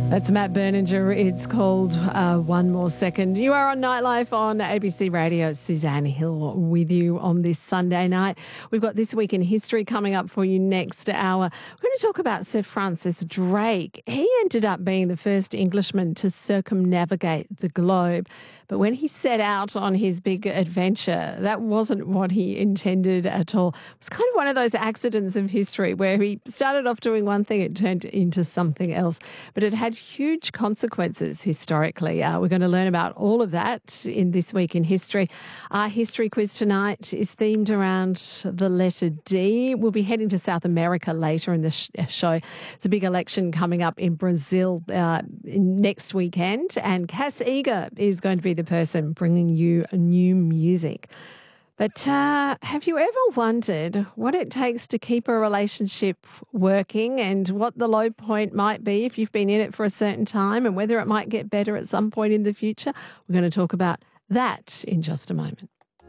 That's Matt Berninger. It's called One More Second. You are on Nightlife on ABC Radio. Suzanne Hill with you on this Sunday night. We've got This Week in History coming up for you next hour. We're going to talk about Sir Francis Drake. He ended up being the first Englishman to circumnavigate the globe. But when he set out on his big adventure, that wasn't what he intended at all. It was kind of one of those accidents of history where he started off doing one thing, it turned into something else. But it had huge consequences historically. We're going to learn about all of that in This Week in History. Our history quiz tonight is themed around the letter D. We'll be heading to South America later in the show. It's a big election coming up in Brazil next weekend, and Cass Eager is going to be the person bringing you new music. But have you ever wondered what it takes to keep a relationship working and what the low point might be if you've been in it for a certain time and whether it might get better at some point in the future? We're going to talk about that in just a moment.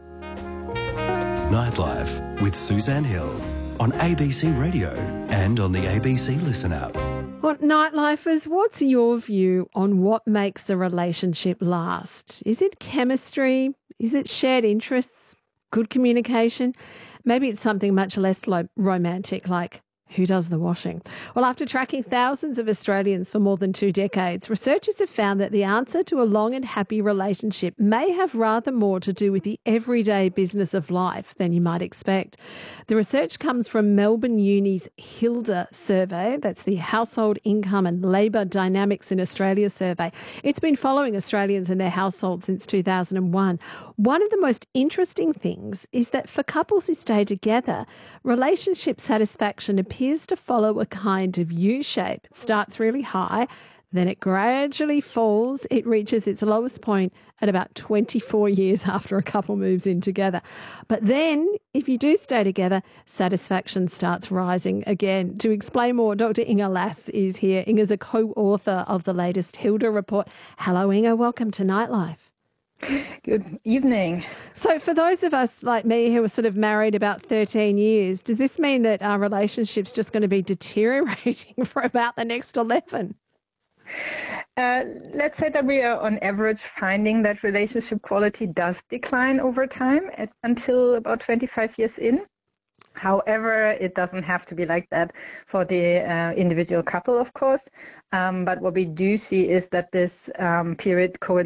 Nightlife with Suzanne Hill on ABC Radio and on the ABC Listen app. Well, Nightlifers, what's your view on what makes a relationship last? Is it chemistry? Is it shared interests? Good communication? Maybe it's something much less romantic, like who does the washing? Well, after tracking thousands of Australians for more than 2 decades, researchers have found that the answer to a long and happy relationship may have rather more to do with the everyday business of life than you might expect. The research comes from Melbourne Uni's HILDA survey. That's the Household Income and Labour Dynamics in Australia survey. It's been following Australians and their households since 2001. One of the most interesting things is that for couples who stay together, relationship satisfaction appears to follow a kind of U-shape. It starts really high, then it gradually falls. It reaches its lowest point at about 24 years after a couple moves in together. But then, if you do stay together, satisfaction starts rising again. To explain more, Dr. Inga Lass is here. Inga's a co-author of the latest HILDA report. Hello, Inga. Welcome to Nightlife. Good evening. So for those of us like me who are sort of married about 13 years, does this mean that our relationship's just going to be deteriorating for about the next 11? Let's say that we are on average finding that relationship quality does decline over time until about 25 years in. However, it doesn't have to be like that for the individual couple, of course. But what we do see is that this period coincides